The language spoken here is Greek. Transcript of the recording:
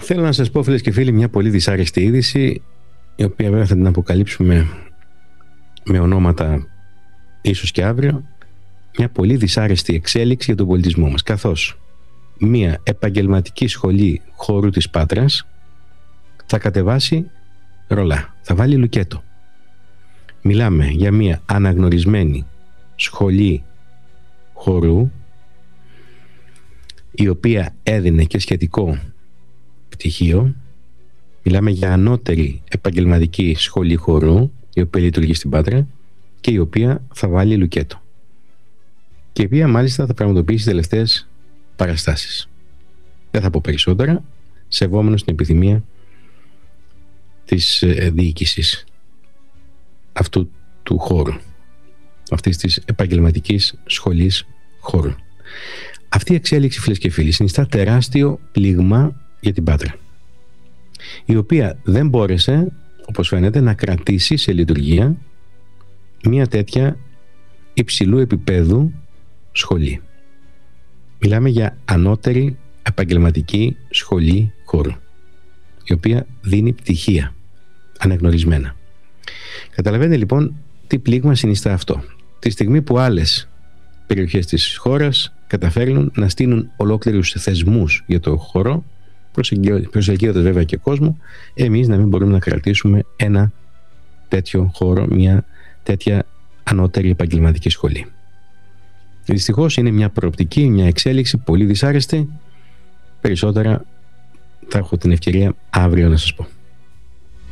Θέλω να σας πω, φίλες και φίλοι, μια πολύ δυσάρεστη είδηση, η οποία βέβαια θα την αποκαλύψουμε με ονόματα ίσως και αύριο. Μια πολύ δυσάρεστη εξέλιξη για τον πολιτισμό μας, καθώς μια επαγγελματική σχολή χώρου της Πάτρας θα κατεβάσει ρολά, θα βάλει λουκέτο. Μιλάμε για μια αναγνωρισμένη σχολή χορού, η οποία έδινε και σχετικό πτυχίο. Μιλάμε για ανώτερη επαγγελματική σχολή χορού, η οποία λειτουργεί στην Πάτρα και η οποία θα βάλει λουκέτο, και η οποία μάλιστα θα πραγματοποιήσει τελευταίες παραστάσεις. Δεν θα πω περισσότερα, σεβόμενος την επιθυμία της διοίκησης αυτού του χώρου, αυτής της επαγγελματικής σχολής χώρου. Αυτή η εξέλιξη, φίλες και φίλοι, συνιστά τεράστιο πλήγμα για την Πάτρα, η οποία δεν μπόρεσε, όπως φαίνεται, να κρατήσει σε λειτουργία μια τέτοια υψηλού επίπεδου σχολή. Μιλάμε για ανώτερη επαγγελματική σχολή χώρου, η οποία δίνει πτυχία αναγνωρισμένα. Καταλαβαίνετε λοιπόν τι πλήγμα συνιστά αυτό, τη στιγμή που άλλες περιοχές της χώρας καταφέρνουν να στείλουν ολόκληρους θεσμούς για το χώρο, προσελκύοντας βέβαια και κόσμο. Εμείς να μην μπορούμε να κρατήσουμε ένα τέτοιο χώρο, μια τέτοια ανώτερη επαγγελματική σχολή. Δυστυχώς είναι μια προοπτική, μια εξέλιξη πολύ δυσάρεστη. Περισσότερα θα έχω την ευκαιρία αύριο να σας πω.